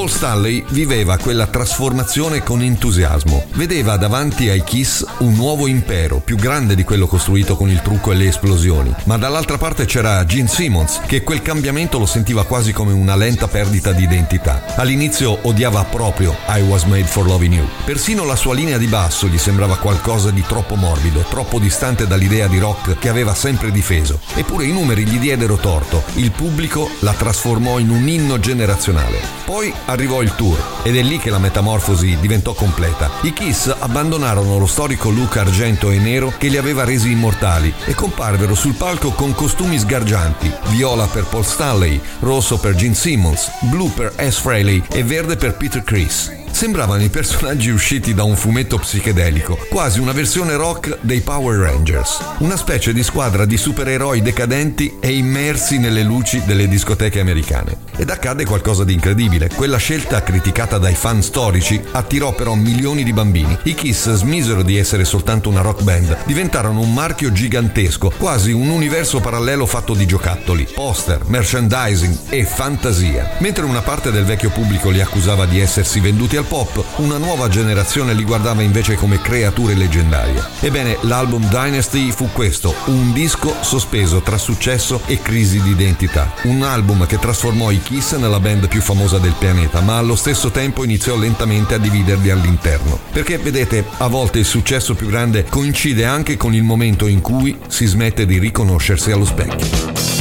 Paul Stanley viveva quella trasformazione con entusiasmo. Vedeva davanti ai Kiss un nuovo impero, più grande di quello costruito con il trucco e le esplosioni. Ma dall'altra parte c'era Gene Simmons, che quel cambiamento lo sentiva quasi come una lenta perdita di identità. All'inizio odiava proprio I Was Made for Loving You. Persino la sua linea di basso gli sembrava qualcosa di troppo morbido, troppo distante dall'idea di rock che aveva sempre difeso. Eppure i numeri gli diedero torto. Il pubblico la trasformò in un inno generazionale. Poi arrivò il tour ed è lì che la metamorfosi diventò completa. I Kiss abbandonarono lo storico look argento e nero che li aveva resi immortali e comparvero sul palco con costumi sgargianti: viola per Paul Stanley, rosso per Gene Simmons, blu per Ace Frehley e verde per Peter Criss. Sembravano i personaggi usciti da un fumetto psichedelico, quasi una versione rock dei Power Rangers, una specie di squadra di supereroi decadenti e immersi nelle luci delle discoteche americane. Ed accadde qualcosa di incredibile. Quella scelta, criticata dai fan storici, attirò però milioni di bambini. I Kiss smisero di essere soltanto una rock band, diventarono un marchio gigantesco, quasi un universo parallelo fatto di giocattoli, poster, merchandising e fantasia. Mentre una parte del vecchio pubblico li accusava di essersi venduti al pop, una nuova generazione li guardava invece come creature leggendarie. Ebbene, l'album Dynasty fu questo, un disco sospeso tra successo e crisi di identità. Un album che trasformò i Kiss nella band più famosa del pianeta, ma allo stesso tempo iniziò lentamente a dividerli all'interno. Perché, vedete, a volte il successo più grande coincide anche con il momento in cui si smette di riconoscersi allo specchio.